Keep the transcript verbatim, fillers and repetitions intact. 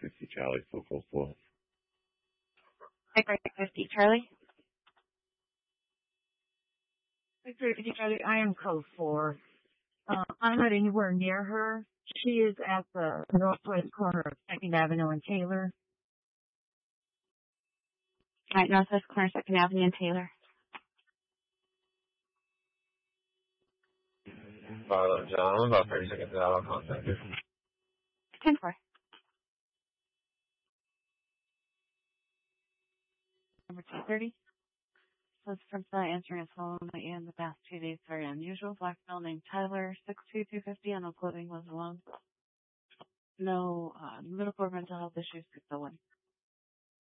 fifty Charlie, four four four. Victor fifty Charlie. Victor fifty Charlie, I am code four. Uh, I'm not anywhere near her. She is at the northwest corner of second Avenue and Taylor. All right, northwest corner, second Avenue and Taylor. Violet John, I'm about thirty seconds out. I'll contact you. ten four. Number two thirty. So from the answering his phone in the past two days, very unusual. Black male named Tyler, six two, two fifty, on clothing was alone. No uh, medical or mental health issues, six oh one.